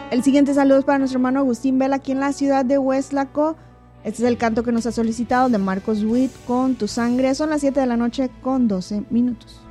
El siguiente saludo es para nuestro hermano Agustín Vela aquí en la ciudad de Hueslaco. Este es el canto que nos ha solicitado de Marcos Witt con Tu Sangre. Son las 7 de la noche con 12 minutos.